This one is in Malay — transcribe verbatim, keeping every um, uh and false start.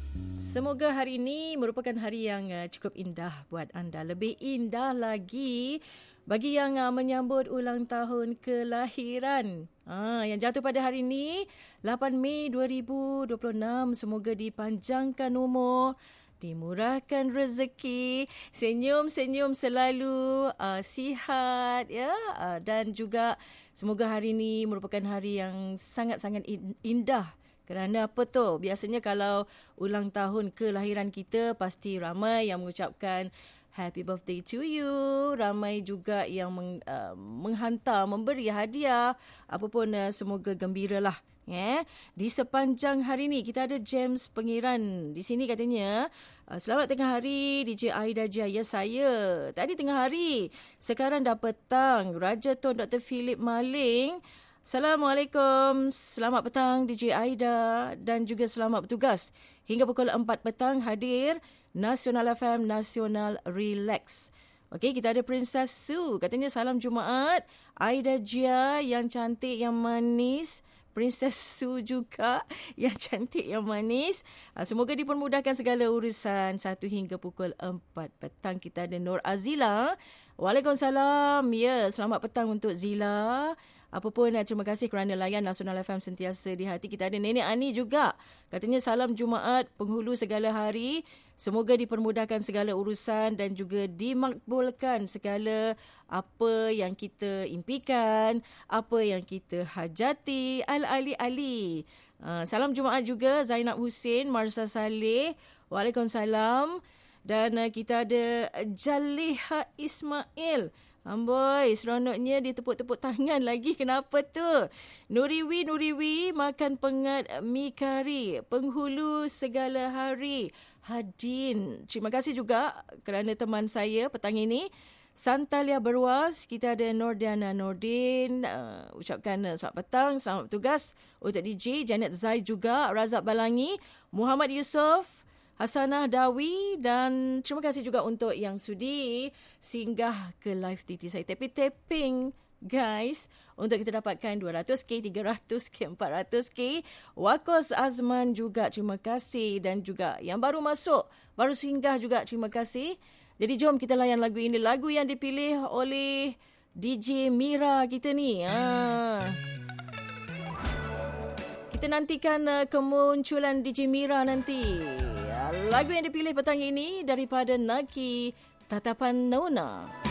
Semoga hari ini merupakan hari yang uh, cukup indah buat anda. Lebih indah lagi bagi yang uh, menyambut ulang tahun kelahiran. Ah, yang jatuh pada hari ini, lapan Mei dua ribu dua puluh enam. Semoga dipanjangkan umur, dimurahkan rezeki, senyum-senyum selalu, uh, sihat, ya, uh, dan juga semoga hari ini merupakan hari yang sangat-sangat indah. Kerana apa tu? Biasanya kalau ulang tahun kelahiran kita, pasti ramai yang mengucapkan happy birthday to you. Ramai juga yang meng, uh, menghantar, memberi hadiah. Apapun, uh, semoga gembiralah. Yeah. Di sepanjang hari ni, kita ada James Pengiran. Di sini katanya, uh, selamat tengah hari D J Aida Jia. Ya, saya. Tadi tengah hari. Sekarang dah petang. Raja Tun Doktor Philip Maling. Assalamualaikum, selamat petang D J Aida dan juga selamat bertugas. Hingga pukul empat petang hadir Nasional F M, Nasional Relax. Okey, kita ada Princess Sue, katanya salam Jumaat. Aida Jia yang cantik, yang manis. Princess Sue juga yang cantik, yang manis. Semoga dipermudahkan segala urusan. Satu hingga pukul empat petang kita ada Nur Azila. Waalaikumsalam. Ya, selamat petang untuk Zila. Apapun, terima kasih kerana layan Nasional F M sentiasa di hati. Kita ada Nenek Ani juga. Katanya salam Jumaat, penghulu segala hari. Semoga dipermudahkan segala urusan dan juga dimakbulkan segala apa yang kita impikan, apa yang kita hajati. Al-Ali-Ali. Uh, salam Jumaat juga Zainab Hussein, Marsa Saleh. Waalaikumsalam. Dan uh, kita ada Jaliha Ismail. Amboi, seronoknya dia tepuk-tepuk tangan lagi. Kenapa tu? Nuriwi, Nuriwi, makan pengat mi kari. Penghulu segala hari. Hadin. Terima kasih juga kerana teman saya petang ini. Santalia Berwas, kita ada Nordiana Nordin. Uh, ucapkan uh, selamat petang, selamat bertugas untuk D J. Janet Zai juga. Razak Balangi. Muhammad Yusof. Hasanah Dawi, dan terima kasih juga untuk yang sudi singgah ke live T T saya. Tapi tapping guys, untuk kita dapatkan dua ratus K, tiga ratus K, empat ratus K. Wakos Azman juga terima kasih, dan juga yang baru masuk, baru singgah juga terima kasih. Jadi jom kita layan lagu ini, lagu yang dipilih oleh D J Mira kita ni. Ah. Kita nantikan uh, kemunculan D J Mira nanti. Lagu yang dipilih petang ini daripada Naki, Tatapan Nona.